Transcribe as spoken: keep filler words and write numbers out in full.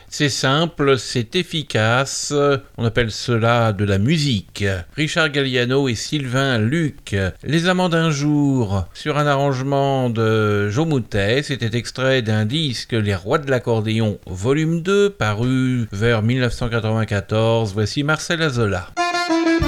C'est simple, c'est efficace, on appelle cela de la musique. Richard Galliano et Sylvain Luc, Les Amants d'un jour, sur un arrangement de Joe Moutet. C'était extrait d'un disque Les Rois de l'accordéon volume deux, paru vers mille neuf cent quatre-vingt-quatorze. Voici Marcel Azola.